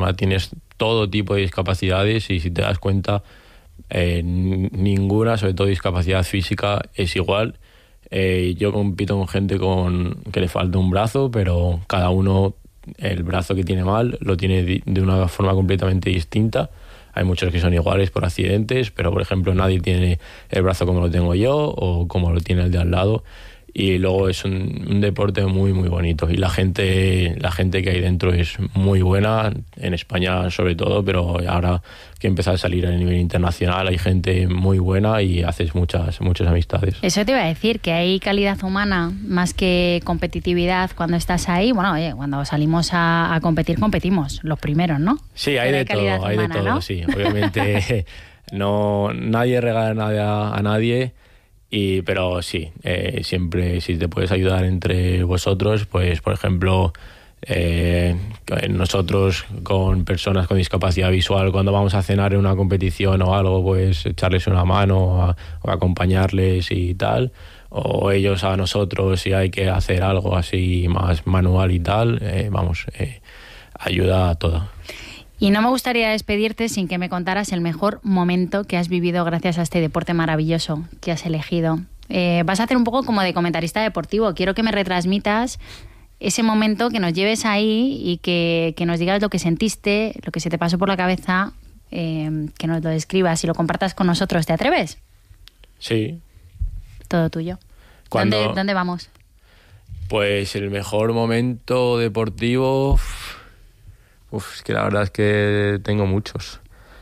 encima tienes todo tipo de discapacidades y si te das cuenta, ninguna, sobre todo discapacidad física, es igual. Yo compito con gente que le falta un brazo, pero cada uno el brazo que tiene mal lo tiene de una forma completamente distinta. Hay muchos que son iguales por accidentes, pero por ejemplo nadie tiene el brazo como lo tengo yo o como lo tiene el de al lado. Y luego es un deporte muy muy bonito y la gente que hay dentro es muy buena, en España sobre todo, pero ahora que empieza a salir a nivel internacional hay gente muy buena y haces muchas amistades. Eso te iba a decir, que hay calidad humana más que competitividad cuando estás ahí. Bueno, oye, cuando salimos a competir, competimos, los primeros, ¿no? Sí, hay de todo, ¿no? Sí. Obviamente nadie regala nada a nadie. Pero sí, siempre si te puedes ayudar entre vosotros, pues por ejemplo, nosotros con personas con discapacidad visual, cuando vamos a cenar en una competición o algo, pues echarles una mano o acompañarles y tal, o ellos a nosotros si hay que hacer algo así más manual y tal, ayuda a toda. Y no me gustaría despedirte sin que me contaras el mejor momento que has vivido gracias a este deporte maravilloso que has elegido. Vas a hacer un poco como de comentarista deportivo. Quiero que me retransmitas ese momento, que nos lleves ahí y que nos digas lo que sentiste, lo que se te pasó por la cabeza, que nos lo describas y lo compartas con nosotros. ¿Te atreves? Sí. Todo tuyo. ¿Dónde vamos? Pues el mejor momento deportivo... es que la verdad es que tengo muchos.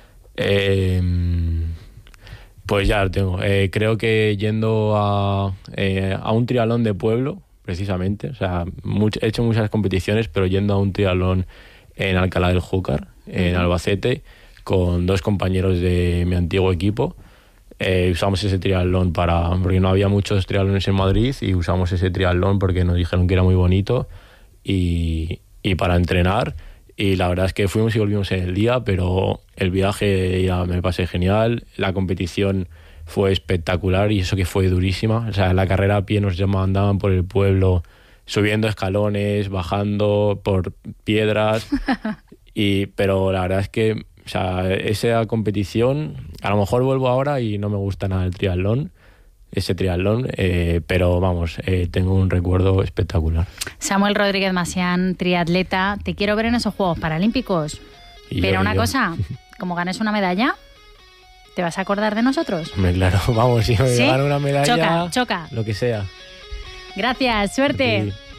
Pues ya lo tengo. Creo que yendo a un triatlón de pueblo, precisamente. O sea, he hecho muchas competiciones, pero yendo a un triatlón en Alcalá del Júcar, en Albacete, con 2 compañeros de mi antiguo equipo. Usamos ese triatlón porque no había muchos triatlones en Madrid y usamos ese triatlón porque nos dijeron que era muy bonito y para entrenar. Y la verdad es que fuimos y volvimos en el día, pero el viaje ya me pasé genial. La competición fue espectacular y eso que fue durísima. O sea, en la carrera a pie nos mandaban por el pueblo, subiendo escalones, bajando por piedras. Pero la verdad es que, o sea, esa competición, a lo mejor vuelvo ahora y no me gusta nada ese triatlón, pero vamos, tengo un recuerdo espectacular. Samuel Rodríguez Masián, triatleta, te quiero ver en esos Juegos Paralímpicos. Pero una cosa, como ganes una medalla, ¿te vas a acordar de nosotros? Claro, vamos, si me gano una medalla, choca. lo que sea. Gracias, suerte. Sí.